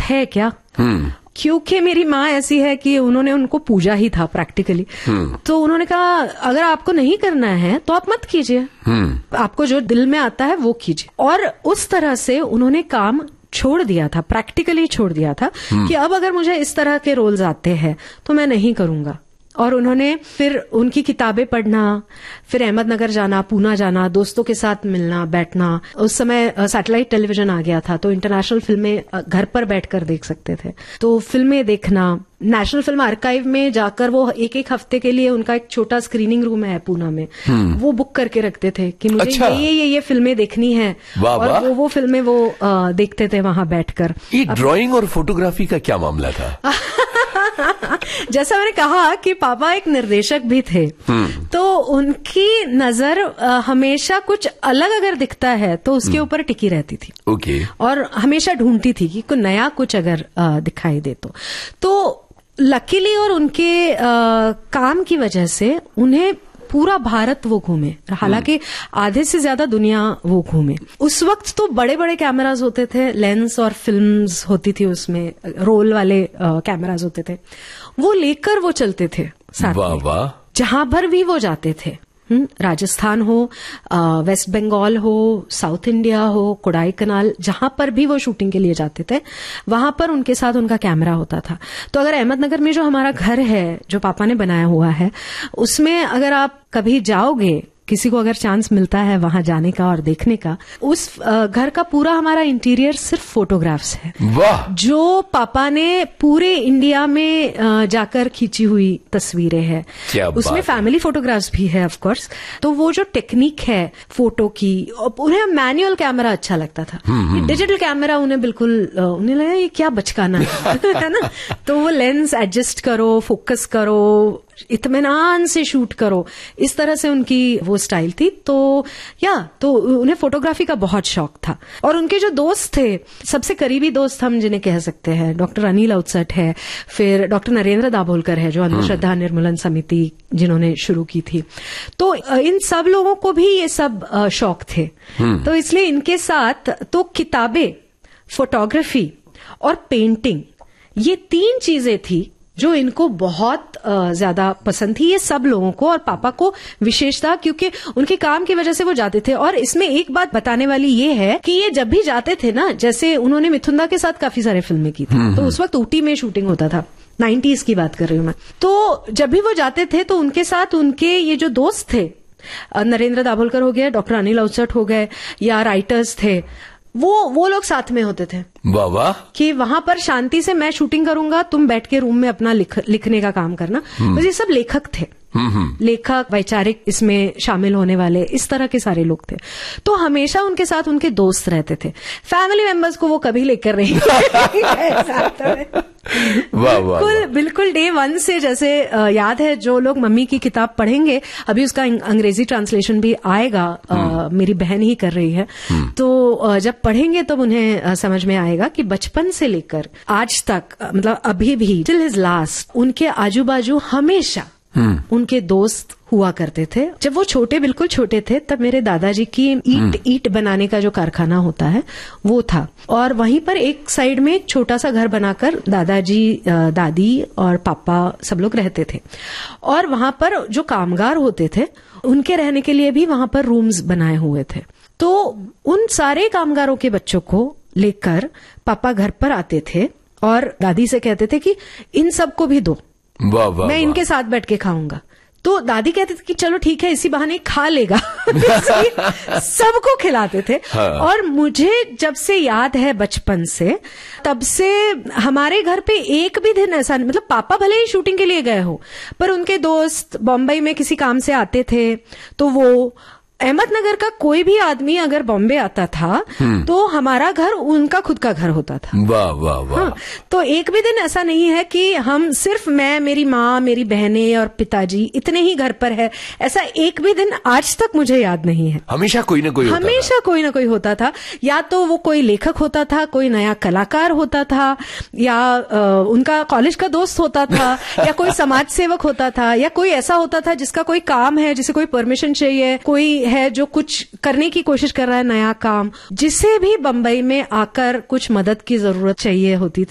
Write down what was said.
है क्या? क्योंकि मेरी माँ ऐसी है कि उन्होंने उनको पूजा ही था प्रैक्टिकली। तो उन्होंने कहा अगर आपको नहीं करना है तो आप मत कीजिए, आपको जो दिल में आता है वो कीजिए। और उस तरह से उन्होंने काम छोड़ दिया था, प्रैक्टिकली छोड़ दिया था कि अब अगर मुझे इस तरह के रोल्स आते हैं तो मैं नहीं करूंगा। और उन्होंने फिर उनकी किताबें पढ़ना, फिर अहमदनगर जाना, पूना जाना, दोस्तों के साथ मिलना, बैठना। उस समय सैटेलाइट टेलीविजन आ गया था तो इंटरनेशनल फिल्में घर पर बैठकर देख सकते थे। तो फिल्में देखना, नेशनल फिल्म आर्काइव में जाकर वो एक हफ्ते के लिए उनका एक छोटा स्क्रीनिंग रूम है पूना में, वो बुक करके रखते थे कि मुझे अच्छा। ये फिल्में देखनी है। और वो फिल्में वो देखते थे वहां बैठकर। ये ड्राइंग और फोटोग्राफी का क्या मामला था? जैसा मैंने कहा कि पापा एक निर्देशक भी थे, तो उनकी नजर हमेशा कुछ अलग अगर दिखता है तो उसके ऊपर टिकी रहती थी। ओके। और हमेशा ढूंढती थी कि कोई नया कुछ अगर दिखाई दे तो लकीली और उनके काम की वजह से उन्हें पूरा भारत वो घूमे, हालांकि आधे से ज्यादा दुनिया वो घूमे। उस वक्त तो बड़े बड़े कैमराज होते थे, लेंस और फिल्म्स होती थी, उसमें रोल वाले कैमराज होते थे, वो लेकर वो चलते थे साथ में जहां भर भी वो जाते थे। राजस्थान हो, वेस्ट बंगाल हो, साउथ इंडिया हो, कोडाई कनाल, जहां पर भी वो शूटिंग के लिए जाते थे वहां पर उनके साथ उनका कैमरा होता था। तो अगर अहमदनगर में जो हमारा घर है जो पापा ने बनाया हुआ है, उसमें अगर आप कभी जाओगे, किसी को अगर चांस मिलता है वहां जाने का और देखने का, उस घर का पूरा हमारा इंटीरियर सिर्फ फोटोग्राफ्स है। वाह! जो पापा ने पूरे इंडिया में जाकर खींची हुई तस्वीरें हैं। उसमें फैमिली फोटोग्राफ्स भी है ऑफ कोर्स। तो वो जो टेक्निक है फोटो की, उन्हें मैनुअल कैमरा अच्छा लगता था। डिजिटल कैमरा उन्हें बिल्कुल, उन्हें लगा ये क्या बचकाना है ना। तो वो लेंस एडजस्ट करो, फोकस करो, इत्मीनान से शूट करो, इस तरह से उनकी वो स्टाइल थी। तो उन्हें फोटोग्राफी का बहुत शौक था। और उनके जो दोस्त थे, सबसे करीबी दोस्त हम जिन्हें कह सकते हैं, डॉक्टर अनिल अवचट है, फिर डॉक्टर नरेंद्र दाभोलकर है जो अंधश्रद्धा निर्मूलन समिति जिन्होंने शुरू की थी। तो इन सब लोगों को भी ये सब शौक थे। तो इसलिए इनके साथ तो किताबें, फोटोग्राफी और पेंटिंग, ये 3 चीजें थी जो इनको बहुत ज्यादा पसंद थी, ये सब लोगों को, और पापा को विशेषता, क्योंकि उनके काम की वजह से वो जाते थे। और इसमें एक बात बताने वाली ये है कि ये जब भी जाते थे ना, जैसे उन्होंने मिथुंदा के साथ काफी सारे फिल्में की थी, तो उस वक्त ऊटी में शूटिंग होता था, 90s की बात कर रही हूँ मैं। तो जब भी वो जाते थे तो उनके साथ उनके ये जो दोस्त थे, नरेंद्र दाभोलकर हो गए, डॉक्टर अनिल अवचट हो गए, या राइटर्स थे, वो लोग साथ में होते थे। वाह! कि वहां पर शांति से मैं शूटिंग करूंगा, तुम बैठ के रूम में अपना लिखने का काम करना। तो ये सब लेखक थे, लेखक, वैचारिक इसमें शामिल होने वाले, इस तरह के सारे लोग थे। तो हमेशा उनके साथ उनके दोस्त रहते थे। फैमिली मेंबर्स को वो कभी लेकर नहीं बिल्कुल डे 1 से, जैसे याद है, जो लोग मम्मी की किताब पढ़ेंगे, अभी उसका अंग्रेजी ट्रांसलेशन भी आएगा, मेरी बहन ही कर रही है, तो जब पढ़ेंगे तब उन्हें समझ में आएगा कि बचपन से लेकर आज तक, मतलब अभी भी टिल हिज लास्ट, उनके आजू बाजू हमेशा उनके दोस्त हुआ करते थे। जब वो बिल्कुल छोटे थे, तब मेरे दादाजी की ईट बनाने का जो कारखाना होता है वो था, और वहीं पर एक साइड में एक छोटा सा घर बनाकर दादाजी, दादी और पापा सब लोग रहते थे। और वहां पर जो कामगार होते थे उनके रहने के लिए भी वहां पर रूम्स बनाए हुए थे। तो उन सारे कामगारों के बच्चों को लेकर पापा घर पर आते थे और दादी से कहते थे कि इन सबको भी दो, मैं इनके साथ बैठ के खाऊंगा। तो दादी कहते थे कि चलो ठीक है, इसी बहाने खा लेगा। सबको खिलाते थे। हाँ। और मुझे जब से याद है बचपन से, तब से हमारे घर पे एक भी दिन ऐसा नहीं, मतलब पापा भले ही शूटिंग के लिए गए हो, पर उनके दोस्त बॉम्बे में किसी काम से आते थे, तो वो अहमदनगर का कोई भी आदमी अगर बॉम्बे आता था तो हमारा घर उनका खुद का घर होता था। वाह वाह वाह। हाँ, तो एक भी दिन ऐसा नहीं है कि हम सिर्फ मैं, मेरी माँ, मेरी बहनें और पिताजी इतने ही घर पर है, ऐसा एक भी दिन आज तक मुझे याद नहीं है। हमेशा कोई ना कोई होता था। या तो वो कोई लेखक होता था, कोई नया कलाकार होता था, या उनका कॉलेज का दोस्त होता था, या कोई समाज सेवक होता था, या कोई ऐसा होता था जिसका कोई काम है, जिसे कोई परमिशन चाहिए, कोई है जो कुछ करने की कोशिश कर रहा है, नया काम, जिसे भी बंबई में आकर कुछ मदद की जरूरत चाहिए होती थी।